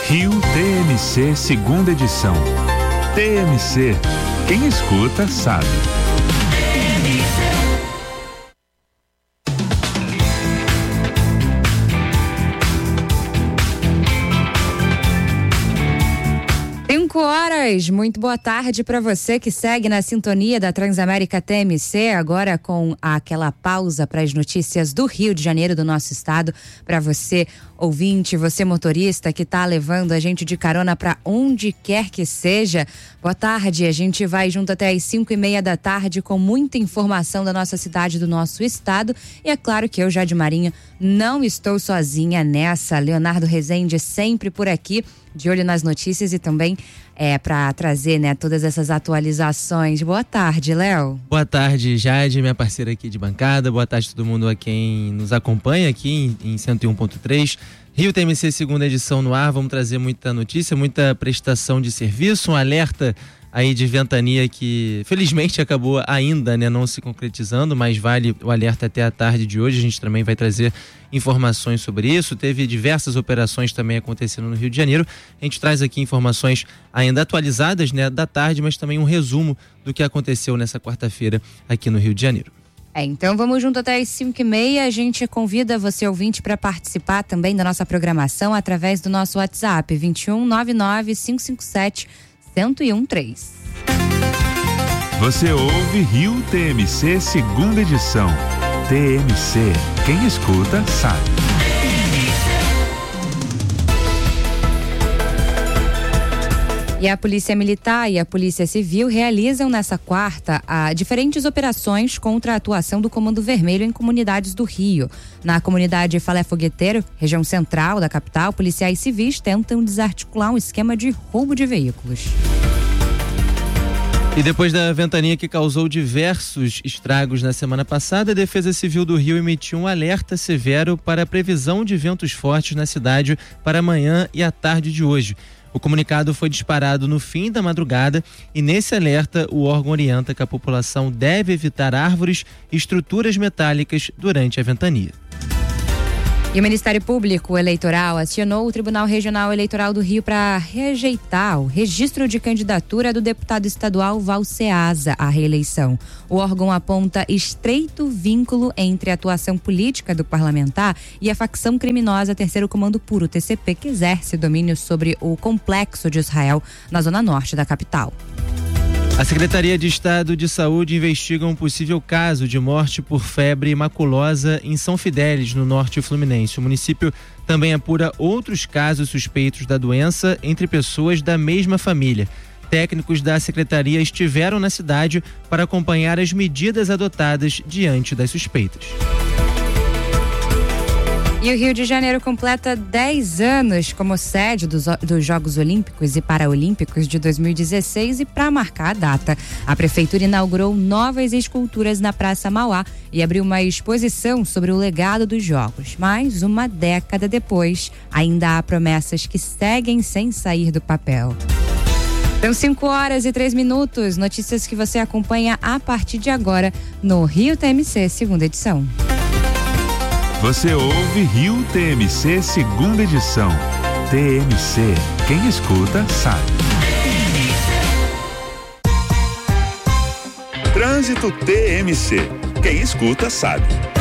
Rio TMC segunda edição. TMC, quem escuta sabe. Horas, muito boa tarde para você que segue na sintonia da Transamérica TMC, agora com aquela pausa para as notícias do Rio de Janeiro, do nosso estado, para você ouvinte, você motorista que está levando a gente de carona para onde quer que seja. Boa tarde, a gente vai junto até às 5:30 da tarde com muita informação da nossa cidade, do nosso estado, e é claro que eu, Jade Marinho, não estou sozinha nessa. Leonardo Rezende sempre por aqui, de olho nas notícias e também para trazer, né, todas essas atualizações. Boa tarde, Léo. Boa tarde, Jade, minha parceira aqui de bancada. Boa tarde a todo mundo a quem nos acompanha aqui em 101.3. Rio TMC segunda edição no ar. Vamos trazer muita notícia, muita prestação de serviço, um alerta aí de ventania que felizmente acabou ainda, né, não se concretizando, mas vale o alerta até a tarde de hoje. A gente também vai trazer informações sobre isso. Teve diversas operações também acontecendo no Rio de Janeiro. A gente traz aqui informações ainda atualizadas, né, da tarde, mas também um resumo do que aconteceu nessa quarta-feira aqui no Rio de Janeiro. Então vamos junto até as 5:30. A gente convida você, ouvinte, para participar também da nossa programação através do nosso WhatsApp 21 99 557 1013. Você ouve Rio TMC segunda edição. TMC, quem escuta sabe. E a Polícia Militar e a Polícia Civil realizam nessa quarta diferentes operações contra a atuação do Comando Vermelho em comunidades do Rio. Na comunidade Falé Fogueteiro, região central da capital, policiais civis tentam desarticular um esquema de roubo de veículos. E depois da ventania que causou diversos estragos na semana passada, a Defesa Civil do Rio emitiu um alerta severo para a previsão de ventos fortes na cidade para amanhã e a tarde de hoje. O comunicado foi disparado no fim da madrugada e nesse alerta o órgão orienta que a população deve evitar árvores e estruturas metálicas durante a ventania. E o Ministério Público Eleitoral acionou o Tribunal Regional Eleitoral do Rio para rejeitar o registro de candidatura do deputado estadual Valceasa à reeleição. O órgão aponta estreito vínculo entre a atuação política do parlamentar e a facção criminosa Terceiro Comando Puro, TCP, que exerce domínio sobre o complexo de Israel na zona norte da capital. A Secretaria de Estado de Saúde investiga um possível caso de morte por febre maculosa em São Fidélis, no norte fluminense. O município também apura outros casos suspeitos da doença entre pessoas da mesma família. Técnicos da Secretaria estiveram na cidade para acompanhar as medidas adotadas diante das suspeitas. E o Rio de Janeiro completa 10 anos como sede dos Jogos Olímpicos e Paraolímpicos de 2016 e para marcar a data, a Prefeitura inaugurou novas esculturas na Praça Mauá e abriu uma exposição sobre o legado dos Jogos. Mas uma década depois, ainda há promessas que seguem sem sair do papel. São 5:03, notícias que você acompanha a partir de agora no Rio TMC, segunda edição. Você ouve Rio TMC segunda edição. TMC, quem escuta sabe. Trânsito TMC, quem escuta sabe.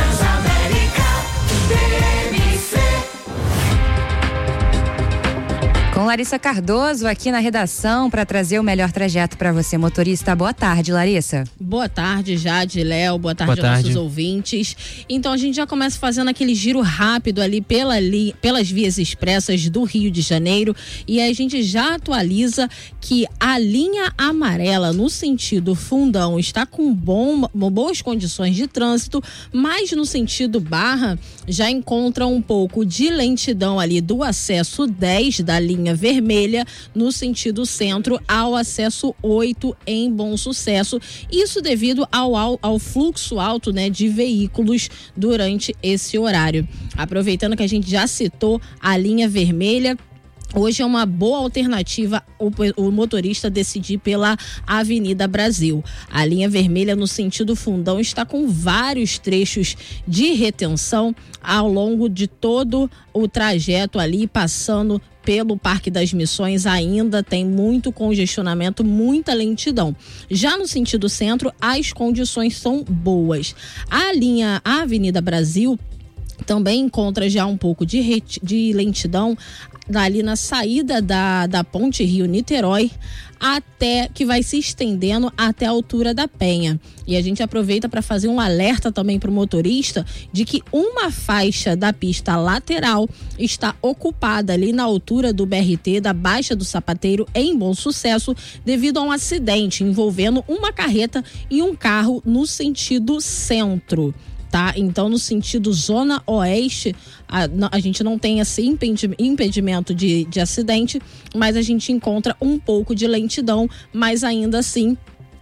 Com Larissa Cardoso aqui na redação para trazer o melhor trajeto para você, motorista. Boa tarde, Larissa. Boa tarde, Jade, Léo. Boa tarde aos nossos ouvintes. Então a gente já começa fazendo aquele giro rápido ali pelas vias expressas do Rio de Janeiro e a gente já atualiza que a linha amarela no sentido Fundão está com boas condições de trânsito, mas no sentido Barra já encontra um pouco de lentidão ali do acesso 10 da linha vermelha no sentido centro ao acesso 8 em Bom Sucesso. Isso devido ao fluxo alto, né, de veículos durante esse horário. Aproveitando que a gente já citou a linha vermelha, hoje é uma boa alternativa o motorista decidir pela Avenida Brasil. A linha vermelha no sentido Fundão está com vários trechos de retenção ao longo de todo o trajeto ali, passando pelo Parque das Missões. Ainda tem muito congestionamento, muita lentidão. Já no sentido centro, as condições são boas. A Avenida Brasil também encontra já um pouco de lentidão ali na saída da Ponte Rio-Niterói, até que vai se estendendo até a altura da Penha. E a gente aproveita para fazer um alerta também para o motorista de que uma faixa da pista lateral está ocupada ali na altura do BRT da Baixa do Sapateiro, em Bom Sucesso, devido a um acidente envolvendo uma carreta e um carro no sentido centro. Tá? Então, no sentido zona oeste, a gente não tem esse impedimento de acidente, mas a gente encontra um pouco de lentidão, mas ainda assim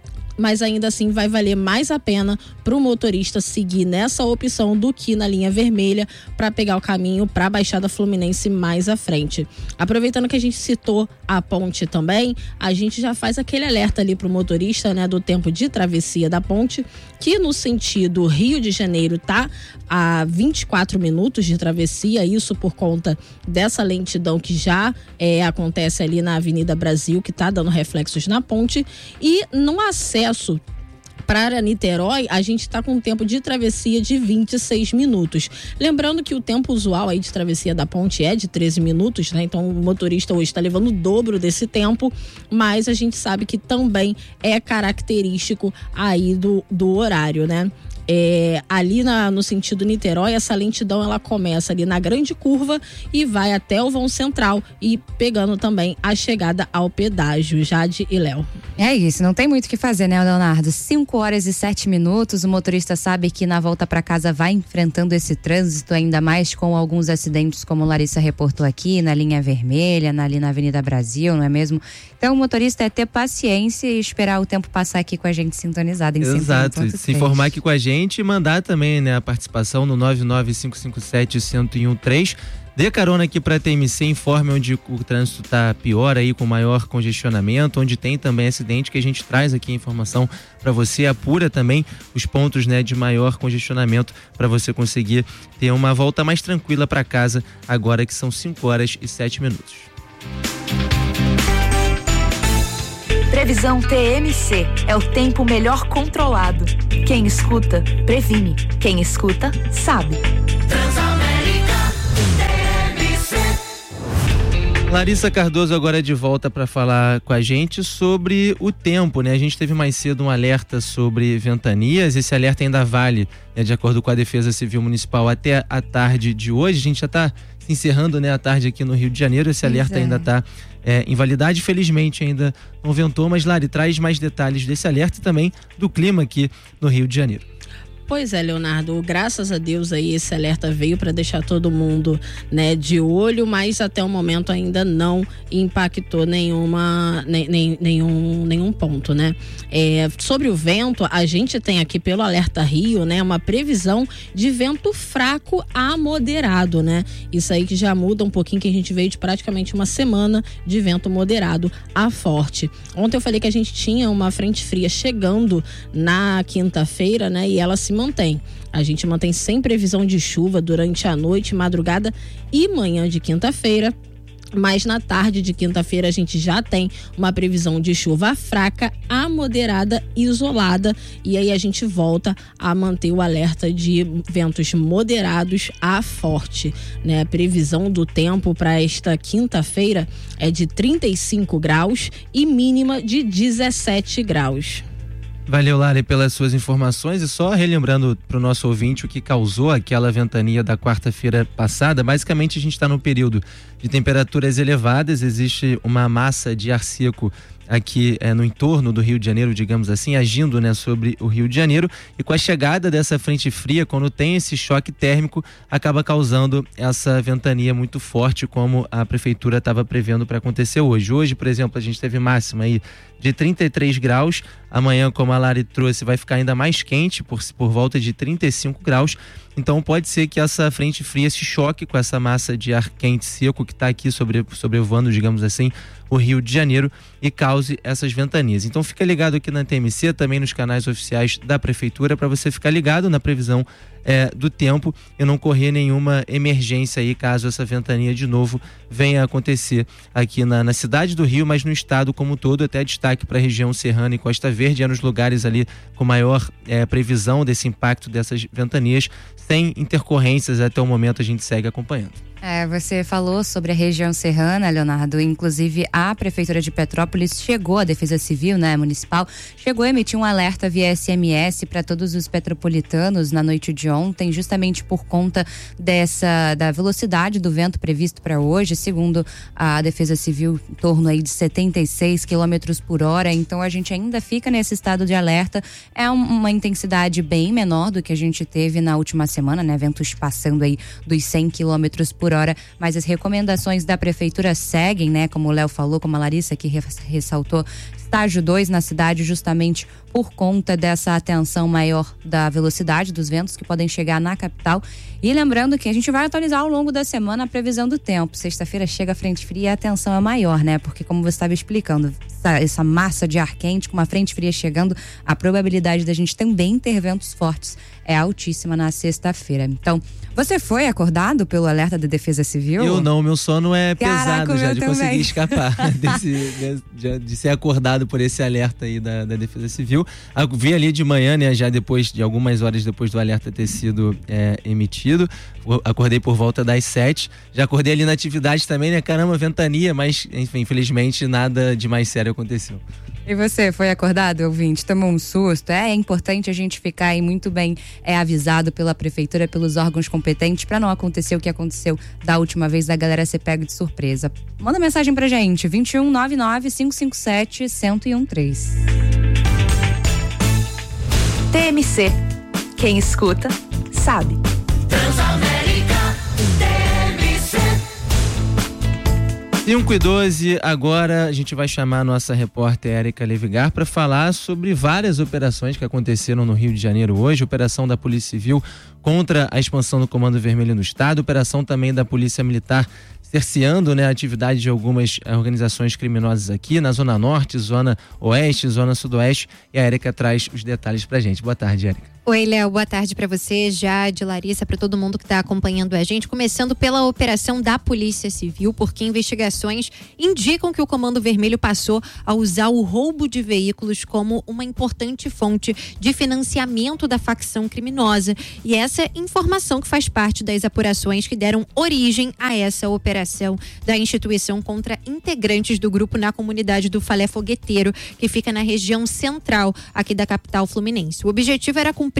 vai valer mais a pena para o motorista seguir nessa opção do que na linha vermelha para pegar o caminho para a Baixada Fluminense mais à frente. Aproveitando que a gente citou a ponte também, a gente já faz aquele alerta ali para o motorista, né, do tempo de travessia da ponte, que no sentido Rio de Janeiro tá a 24 minutos de travessia, isso por conta dessa lentidão que já acontece ali na Avenida Brasil, que tá dando reflexos na ponte, e no acesso para Niterói, a gente está com um tempo de travessia de 26 minutos. Lembrando que o tempo usual aí de travessia da ponte é de 13 minutos, né? Então o motorista hoje está levando o dobro desse tempo, mas a gente sabe que também é característico aí do horário, né? Ali no sentido Niterói, essa lentidão ela começa ali na grande curva e vai até o vão central e pegando também a chegada ao pedágio. Jade e Léo. É isso, não tem muito o que fazer, né, Leonardo? 5 horas e 7 minutos, o motorista sabe que na volta para casa vai enfrentando esse trânsito, ainda mais com alguns acidentes, como Larissa reportou aqui, na linha vermelha, ali na Avenida Brasil, não é mesmo? Então o motorista é ter paciência e esperar o tempo passar aqui com a gente sintonizado em 101.3. Exato, se informar aqui com a gente e mandar também, né, a participação no 99557-1013. Dê carona aqui para a TMC, informe onde o trânsito está pior aí, com maior congestionamento, onde tem também acidente, que a gente traz aqui a informação para você, apura também os pontos, né, de maior congestionamento para você conseguir ter uma volta mais tranquila para casa, agora que são 5 horas e 7 minutos. Previsão TMC é o tempo melhor controlado. Quem escuta, previne. Quem escuta, sabe. Larissa Cardoso agora de volta para falar com a gente sobre o tempo, né? A gente teve mais cedo um alerta sobre ventanias, esse alerta ainda vale, né, de acordo com a Defesa Civil Municipal, até a tarde de hoje. A gente já está encerrando, né, a tarde aqui no Rio de Janeiro, esse alerta ainda está em validade, felizmente ainda não ventou, mas Lari, traz mais detalhes desse alerta e também do clima aqui no Rio de Janeiro. Pois é, Leonardo, graças a Deus aí esse alerta veio para deixar todo mundo, né, de olho, mas até o momento ainda não impactou nenhum ponto, né? Sobre o vento, a gente tem aqui pelo Alerta Rio, né, uma previsão de vento fraco a moderado, né? Isso aí que já muda um pouquinho, que a gente veio de praticamente uma semana de vento moderado a forte. Ontem eu falei que a gente tinha uma frente fria chegando na quinta-feira, né, e ela se mantém. A gente mantém sem previsão de chuva durante a noite, madrugada e manhã de quinta-feira. Mas na tarde de quinta-feira a gente já tem uma previsão de chuva fraca a moderada isolada, e aí a gente volta a manter o alerta de ventos moderados a forte, né? A previsão do tempo para esta quinta-feira é de 35 graus e mínima de 17 graus. Valeu, Lari, pelas suas informações, e só relembrando para o nosso ouvinte o que causou aquela ventania da quarta-feira passada. Basicamente a gente está num período de temperaturas elevadas, existe uma massa de ar seco aqui no entorno do Rio de Janeiro, digamos assim, agindo, né, sobre o Rio de Janeiro, e com a chegada dessa frente fria, quando tem esse choque térmico, acaba causando essa ventania muito forte, como a prefeitura estava prevendo para acontecer hoje. Hoje, por exemplo, a gente teve máxima aí de 33 graus, Amanhã, como a Lari trouxe, vai ficar ainda mais quente, por volta de 35 graus. Então pode ser que essa frente fria se choque com essa massa de ar quente seco que está aqui sobrevoando, digamos assim, o Rio de Janeiro e cause essas ventanias. Então fica ligado aqui na TMC, também nos canais oficiais da Prefeitura, para você ficar ligado na previsão do tempo e não correr nenhuma emergência aí caso essa ventania de novo venha a acontecer aqui na cidade do Rio, mas no estado como um todo. Até destaque para a região serrana e Costa Verde, é nos lugares ali com maior previsão desse impacto dessas ventanias. Sem intercorrências, até o momento a gente segue acompanhando. Você falou sobre a região serrana, Leonardo. Inclusive, a Prefeitura de Petrópolis chegou, a Defesa Civil, municipal, chegou a emitir um alerta via SMS para todos os petropolitanos na noite de ontem, justamente por conta da velocidade do vento previsto para hoje. Segundo a Defesa Civil, em torno aí de 76 km por hora. Então, a gente ainda fica nesse estado de alerta. É uma intensidade bem menor do que a gente teve na última semana, ventos passando aí dos 100 km por hora, mas as recomendações da Prefeitura seguem, como o Léo falou, como a Larissa aqui ressaltou, estágio 2 na cidade, justamente por conta dessa atenção maior da velocidade dos ventos que podem chegar na capital. E lembrando que a gente vai atualizar ao longo da semana a previsão do tempo. Sexta-feira chega a frente fria e a atenção é maior, porque como você estava explicando, essa massa de ar quente com uma frente fria chegando, a probabilidade da gente também ter ventos fortes é altíssima na sexta-feira. Então, você foi acordado pelo alerta da Defesa Civil? Eu não, meu sono é pesado já, de também conseguir escapar de ser acordado por esse alerta aí da Defesa Civil. Vi ali de manhã, já algumas horas depois do alerta ter sido emitido. Acordei por volta das 7. Já acordei ali na atividade também, caramba, ventania, mas enfim, infelizmente nada de mais sério aconteceu. E você, foi acordado, ouvinte? Tomou um susto? É importante a gente ficar aí muito bem avisado pela Prefeitura, pelos órgãos competentes, para não acontecer o que aconteceu da última vez, da galera ser pego de surpresa. Manda mensagem pra gente, 2199-557-1013. TMC. Quem escuta, sabe. Transamérica TMC. 5h12, agora a gente vai chamar a nossa repórter Érica Levigar para falar sobre várias operações que aconteceram no Rio de Janeiro hoje. Operação da Polícia Civil contra a expansão do Comando Vermelho no estado, operação também da Polícia Militar cerceando a atividade de algumas organizações criminosas aqui na Zona Norte, Zona Oeste, Zona Sudoeste, e a Érica traz os detalhes pra gente. Boa tarde, Érica. Oi, Léo, boa tarde para você, Jade, Larissa, para todo mundo que está acompanhando a gente, começando pela operação da Polícia Civil, porque investigações indicam que o Comando Vermelho passou a usar o roubo de veículos como uma importante fonte de financiamento da facção criminosa, e essa informação que faz parte das apurações que deram origem a essa operação da instituição contra integrantes do grupo na comunidade do Falé Fogueteiro, que fica na região central aqui da capital fluminense. O objetivo era cumprir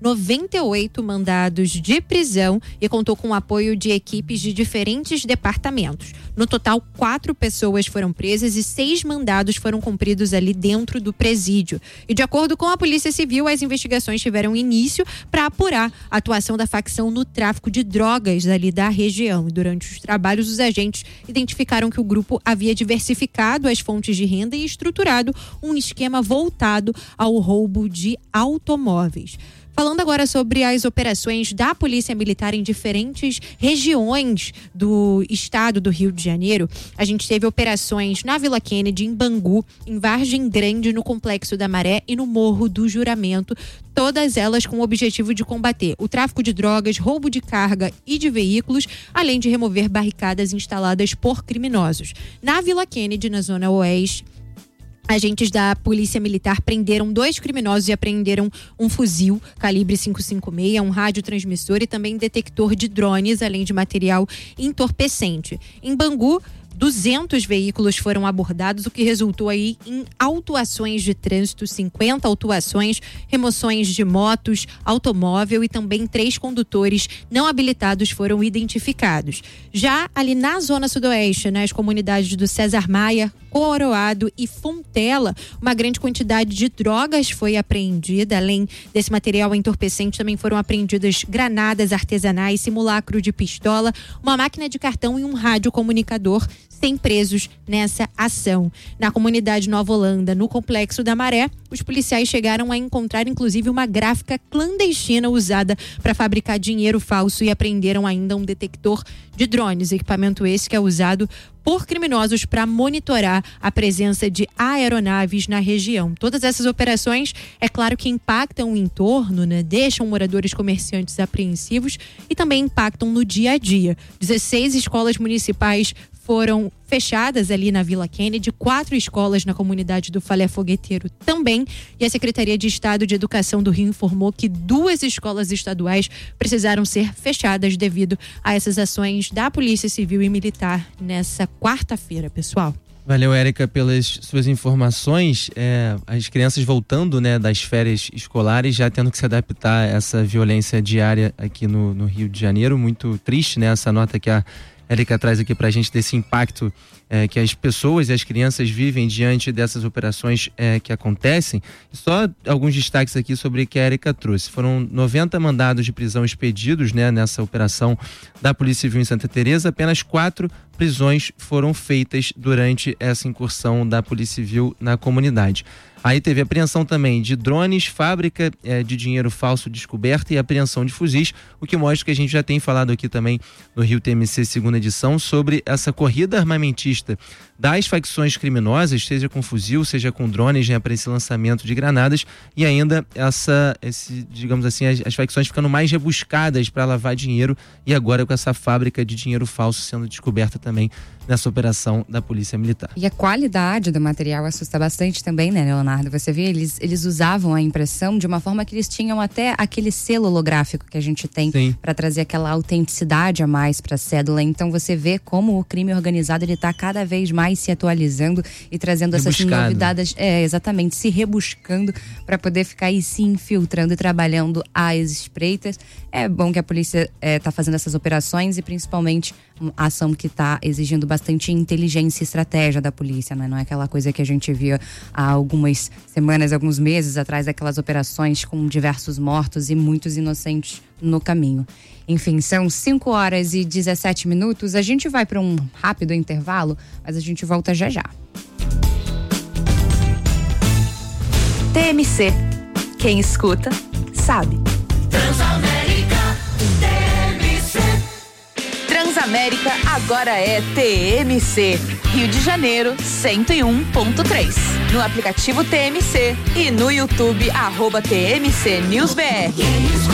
98 mandados de prisão e contou com o apoio de equipes de diferentes departamentos. No total, 4 pessoas foram presas e 6 mandados foram cumpridos ali dentro do presídio. E de acordo com a Polícia Civil, as investigações tiveram início para apurar a atuação da facção no tráfico de drogas ali da região. E durante os trabalhos, os agentes identificaram que o grupo havia diversificado as fontes de renda e estruturado um esquema voltado ao roubo de automóveis. Falando agora sobre as operações da Polícia Militar em diferentes regiões do estado do Rio de Janeiro, a gente teve operações na Vila Kennedy, em Bangu, em Vargem Grande, no Complexo da Maré e no Morro do Juramento, todas elas com o objetivo de combater o tráfico de drogas, roubo de carga e de veículos, além de remover barricadas instaladas por criminosos. Na Vila Kennedy, na Zona Oeste, agentes da Polícia Militar prenderam 2 criminosos e apreenderam um fuzil calibre .556, um radiotransmissor e também detector de drones, além de material entorpecente. Em Bangu, 200 veículos foram abordados, o que resultou aí em autuações de trânsito, 50 autuações, remoções de motos, automóvel e também 3 condutores não habilitados foram identificados. Já ali na Zona Sudoeste, nas comunidades do César Maia, Coroado e Fontela, uma grande quantidade de drogas foi apreendida. Além desse material entorpecente, também foram apreendidas granadas artesanais, simulacro de pistola, uma máquina de cartão e um radiocomunicador, sem presos nessa ação. Na comunidade Nova Holanda, no Complexo da Maré, os policiais chegaram a encontrar inclusive uma gráfica clandestina usada para fabricar dinheiro falso e apreenderam ainda um detector de drones, equipamento esse que é usado por criminosos para monitorar a presença de aeronaves na região. Todas essas operações, é claro que impactam o entorno, né? Deixam moradores comerciantes apreensivos e também impactam no dia a dia. 16 escolas municipais foram fechadas ali na Vila Kennedy, 4 escolas na comunidade do Falé Fogueteiro também, e a Secretaria de Estado de Educação do Rio informou que 2 escolas estaduais precisaram ser fechadas devido a essas ações da Polícia Civil e Militar nessa quarta-feira, pessoal. Valeu, Érica, pelas suas informações. As crianças voltando, né, das férias escolares, já tendo que se adaptar a essa violência diária aqui no Rio de Janeiro. Muito triste, né, essa nota que a Érica traz aqui pra gente desse impacto que as pessoas e as crianças vivem diante dessas operações que acontecem. Só alguns destaques aqui sobre o que a Érica trouxe. Foram 90 mandados de prisão expedidos, né, nessa operação da Polícia Civil em Santa Teresa. Apenas 4 prisões foram feitas durante essa incursão da Polícia Civil na comunidade. Aí teve apreensão também de drones, fábrica de dinheiro falso descoberta e apreensão de fuzis, o que mostra que a gente já tem falado aqui também no Rio TMC segunda edição sobre essa corrida armamentista das facções criminosas, seja com fuzil, seja com drones, né, para esse lançamento de granadas, e ainda digamos assim, as facções ficando mais rebuscadas para lavar dinheiro, e agora com essa fábrica de dinheiro falso sendo descoberta também nessa operação da Polícia Militar. E a qualidade do material assusta bastante também, né, Leonardo? Você vê, eles usavam a impressão de uma forma que eles tinham até aquele selo holográfico que a gente tem para trazer aquela autenticidade a mais para a cédula. Então você vê como o crime organizado ele tá cada vez mais se atualizando e trazendo essas novidades, exatamente, se rebuscando para poder ficar aí se infiltrando e trabalhando às espreitas. É bom que a polícia tá fazendo essas operações e principalmente a ação que está exigindo bastante inteligência e estratégia da polícia, né? Não é aquela coisa que a gente via há algumas semanas, alguns meses atrás, aquelas operações com diversos mortos e muitos inocentes no caminho. Enfim, são 5h17. A gente vai para um rápido intervalo, mas a gente volta já já. TMC. Quem escuta, sabe. Transamérica TMC. Transamérica agora é TMC. Rio de Janeiro 101.3. No aplicativo TMC e no YouTube @TMC News BR.